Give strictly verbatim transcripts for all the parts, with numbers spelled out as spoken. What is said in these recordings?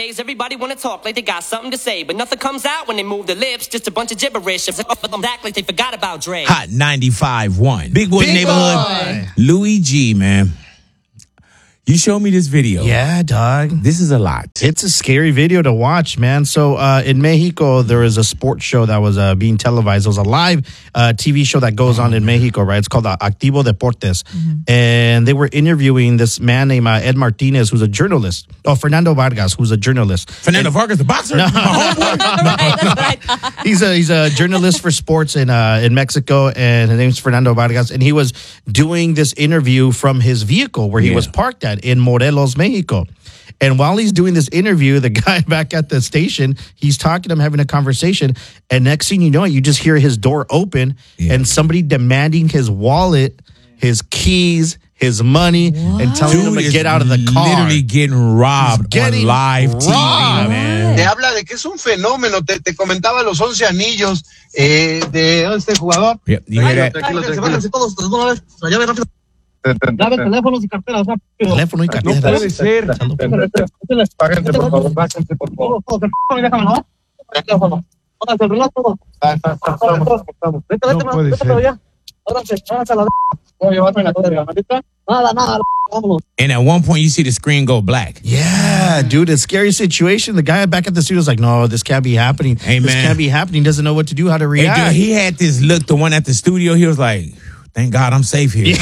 Nowadays, everybody wanna talk like they got something to say, but nothing comes out when they move their lips. Just a bunch of gibberish. Act like they forgot about Dre. Hot ninety-five point one. Big Boy Big Neighborhood. Boy. Louis G, man. You showed me this video. Yeah, dog. This is a lot. It's a scary video to watch, man. So uh, in Mexico, there was a sports show that was uh, being televised. It was a live uh, T V show that goes on in Mexico, right? It's called uh, Activo Deportes. Mm-hmm. And they were interviewing this man named uh, Ed Martinez, who's a journalist. Oh, Fernando Vargas, who's a journalist. Fernando and, Vargas, the boxer? No. My homeboy? Right, that's what I thought. He's a he's a journalist for sports in uh, in Mexico, and his name's Fernando Vargas. And he was doing this interview from his vehicle where he Yeah. was parked at in Morelos, Mexico. And while he's doing this interview, the guy back at the station, he's talking to him, having a conversation. And next thing you know, you just hear his door open Yeah. and somebody demanding his wallet, his keys, his money, and telling him Dude to is get out of the car. literally getting robbed getting on live T V, robbed. man. Te habla de que es un fenómeno. Te, te comentaba los once anillos eh, de este jugador. Yep, you hear that? Tranquilo, tranquilo. Dame teléfonos y carteras rápido. Teléfono y cartera. No puede ser. Bájense, por favor, bájense, por favor. Déjame, ¿no? Teléfono. Pónganse el reloj todo. Vete, vete, No puede vete ser. para allá. Ábranse, ábranse a la voy a llevarme la cosa, ¿verdad? Nada, nada, vámonos. And at one point, you see the screen go black. Yeah, dude, it's a scary situation. The guy back at the studio was like, no, this can't be happening. Hey, this man. can't be happening. Doesn't know what to do, how to Hey, react. dude, he had this look, the one at the studio, he was like, thank God I'm safe here.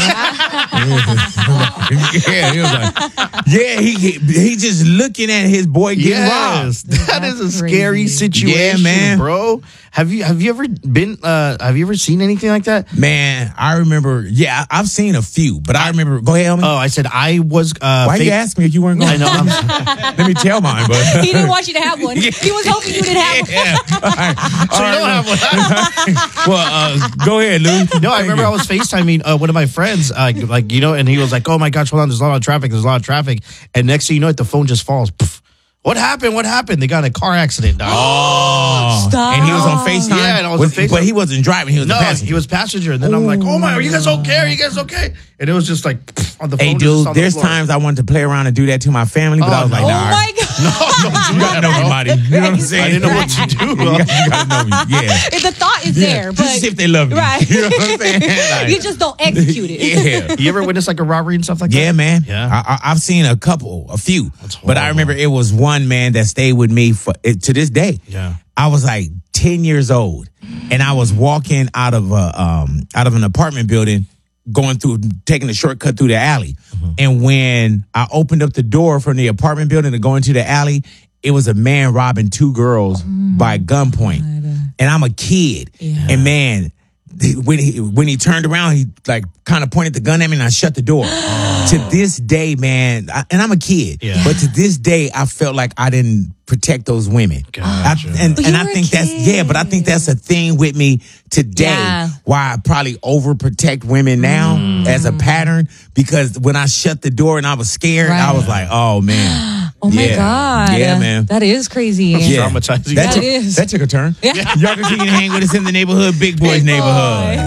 Yeah, he was like, yeah, he, he he just looking at his boy getting yes, robbed. that is a That's scary crazy. situation, Yeah, man. bro. Have you have you ever been? Uh, have you ever seen anything like that? Man, I remember, yeah, I- I've seen a few, but I remember, go ahead, homie. Oh, I said I was. Uh, Why you fake- ask me if you weren't going? I know. I'm, Let me tell mine, but. He didn't want you to have one. He was hoping you didn't have one. Yeah. All right. so you don't have one. Well, uh, go ahead, Lou. No, I remember I was FaceTiming uh, one of my friends, uh, like, you know, and he was like, oh my gosh, hold on, there's a lot of traffic, there's a lot of traffic. And next thing you know, the phone just falls. Poof. What happened? What happened? They got in a car accident, dog. Oh, Stop. and he was on FaceTime. Yeah, and I was With- on FaceTime. but he wasn't driving. He was No, the passenger. he was passenger. And then I'm like, oh my, are you guys okay? Are you guys okay? And it was just like pff, on the phone. Hey, just dude, on the there's floor. times I wanted to play around and do that to my family, but Oh, I was like, no. Oh nah. my God. No, don't You do gotta that, know me, bro. Marty. You know what I'm saying? I didn't know what to do. you, gotta, you gotta know me. Yeah. If the thought is Yeah, there, but just see if they love you. Right. You know what I'm saying? Like, you just don't execute it. yeah. You ever witnessed like a robbery and stuff like Yeah, that? man. Yeah. I, I, I've seen a couple, a few. That's But I horrible. remember it was one man that stayed with me for it, to this day. Yeah. I was like ten years old, and I was walking out of a um out of an apartment building, going through, taking a shortcut through the alley. Mm-hmm. And when I opened up the door from the apartment building to go into the alley, it was a man robbing two girls by gunpoint. And I'm a kid, and man. When he when he turned around, he like kind of pointed the gun at me, and I shut the door. To this day, man, I, and I'm a kid, Yeah. but to this day, I felt like I didn't protect those women. Gotcha. I, and But and you I were a think that's yeah, but I think that's a thing with me today. Yeah. Why I probably overprotect women now as a pattern, because when I shut the door and I was scared, I Right. was like, oh man. Oh my Yeah. God. Yeah, man. That is crazy. Yeah. Traumatizing. That That took, is. that took a turn. Yeah. Y'all continue to hang with us in the neighborhood, Big Boys Big Boy. neighborhood.